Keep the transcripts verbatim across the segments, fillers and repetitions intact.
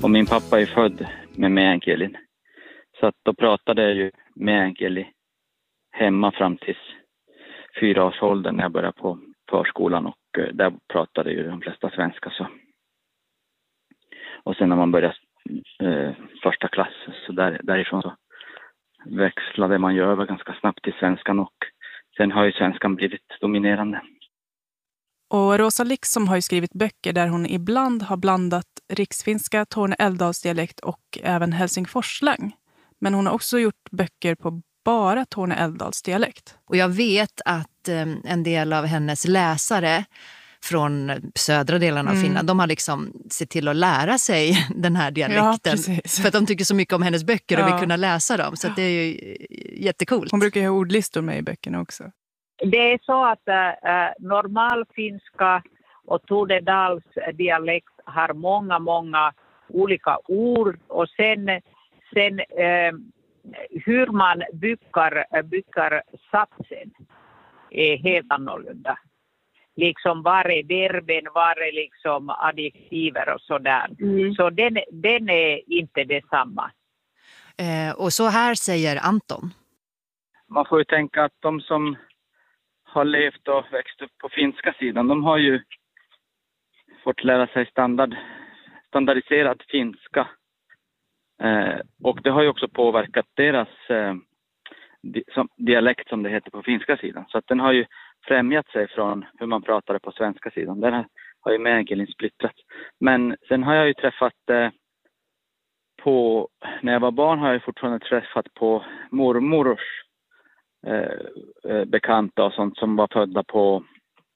Och min pappa är född med meänkielin. Så att då pratade jag ju meänkieli hemma fram till fyra års ålder när jag började på förskolan. Och eh, där pratade ju de flesta svenska. Så. Och sen när man började eh, första klass så där, därifrån så växlade man ju över ganska snabbt till svenskan. Och sen har ju svenskan blivit dominerande. Och Rosa Liksom har ju skrivit böcker där hon ibland har blandat riksfinska, Torne-Älvdalsdialekt och även Helsingforsslang. Men hon har också gjort böcker på bara Torne-Älvdalsdialekt. Och jag vet att eh, en del av hennes läsare från södra delarna av mm. Finland, de har liksom sett till att lära sig den här dialekten. Ja, för att de tycker så mycket om hennes böcker och ja. vill kunna läsa dem. Så att det är ju jättekult. Hon brukar ju ha ordlistor med i böckerna också. Det är så att äh, normalfinska och Tornedals dialekt har många, många olika ord. Och sen, sen äh, hur man bygger, bygger satsen är helt annorlunda. Liksom var är verben, var är liksom adjektiver och sådär. Mm. Så den, den är inte detsamma. Eh, och så här säger Anton. Man får ju tänka att de som har levt och växt upp på finska sidan, de har ju fått lära sig standard, standardiserad finska. Eh, och det har ju också påverkat deras eh, di, som, dialekt som det heter på finska sidan. Så att den har ju främjat sig från hur man pratade på svenska sidan. Den har, har ju meänkielin splittrats. Men sen har jag ju träffat eh, på, när jag var barn har jag fortfarande träffat på mormors eh, bekanta och sånt som var födda på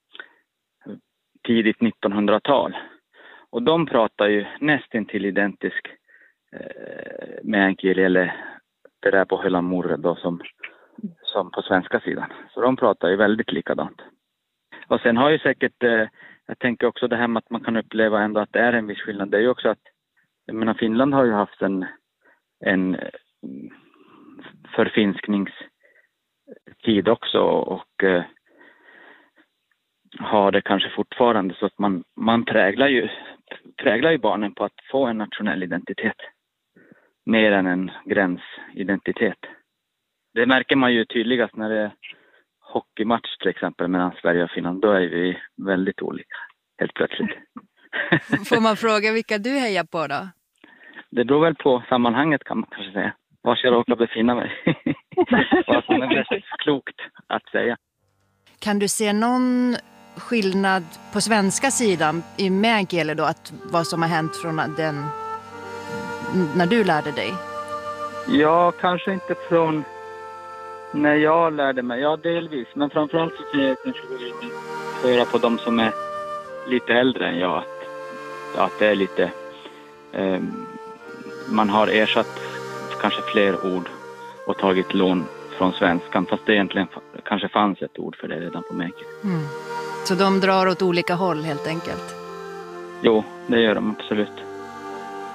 tidigt nittonhundratal. Och de pratar ju nästan till identisk eh, meänkieli eller det där på hela morre då som som på svenska sidan. Så de pratar ju väldigt likadant. Och sen har ju säkert, eh, jag tänker också det här med att man kan uppleva ändå att det är en viss skillnad. Det är ju också att, jag menar Finland har ju haft en, en förfinskningstid också och eh, har det kanske fortfarande så att man, man präglar ju, präglar ju barnen på att få en nationell identitet. Mer än en gränsidentitet. Det märker man ju tydligast när det är hockeymatch till exempel mellan Sverige och Finland. Då är vi väldigt olika, helt plötsligt. Får man fråga vilka du hejar på då? Det beror väl på sammanhanget kan man kanske säga. Var jag råkar befinna mig. Vad som är mest klokt att säga. Kan du se någon skillnad på svenska sidan i meänkieli då? Att vad som har hänt från den när du lärde dig? Ja, kanske inte från när jag lärde mig. Ja, delvis. Men framförallt så kan jag kanske höra på de som är lite äldre än jag. Att, att det är lite... Eh, man har ersatt kanske fler ord och tagit lån från svenskan. Fast det egentligen kanske fanns ett ord för det redan på meänkieli. Mm. Så de drar åt olika håll helt enkelt? Jo, det gör de absolut.